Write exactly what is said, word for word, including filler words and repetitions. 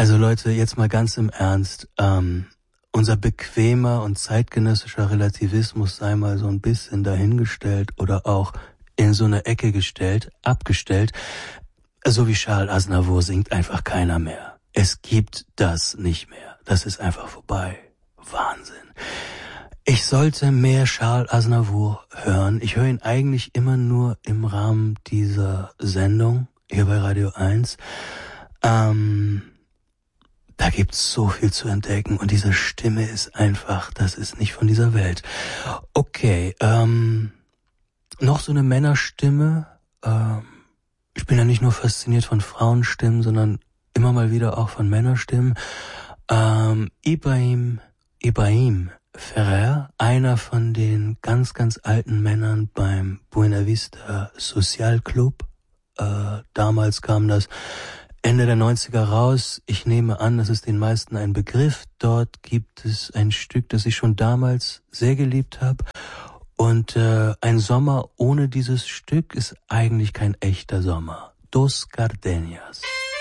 Also Leute, jetzt mal ganz im Ernst, ähm, unser bequemer und zeitgenössischer Relativismus sei mal so ein bisschen dahingestellt oder auch in so eine Ecke gestellt, abgestellt. So wie Charles Aznavour singt einfach keiner mehr. Es gibt das nicht mehr. Das ist einfach vorbei. Wahnsinn. Ich sollte mehr Charles Aznavour hören. Ich höre ihn eigentlich immer nur im Rahmen dieser Sendung hier bei Radio eins. Ähm, da gibt's so viel zu entdecken und diese Stimme ist einfach, das ist nicht von dieser Welt. Okay, ähm, noch so eine Männerstimme. Ähm, ich bin ja nicht nur fasziniert von Frauenstimmen, sondern immer mal wieder auch von Männerstimmen. Ähm, Ibrahim, Ibrahim Ferrer, einer von den ganz, ganz alten Männern beim Buena Vista Social Club. Äh, damals kam das Ende der neunziger raus. Ich nehme an, das ist den meisten ein Begriff. Dort gibt es ein Stück, das ich schon damals sehr geliebt habe. Und äh, ein Sommer ohne dieses Stück ist eigentlich kein echter Sommer. Dos Gardenias.